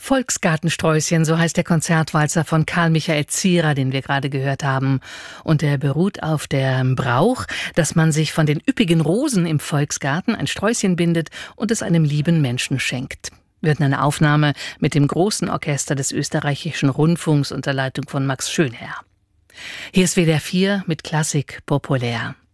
Volksgartensträußchen, so heißt der Konzertwalzer von Karl Michael Zierer, den wir gerade gehört haben. Und er beruht auf dem Brauch, dass man sich von den üppigen Rosen im Volksgarten ein Sträußchen bindet und es einem lieben Menschen schenkt. Wir hatten eine Aufnahme mit dem großen Orchester des österreichischen Rundfunks unter Leitung von Max Schönherr. Hier ist WDR 4 mit Klassik populär.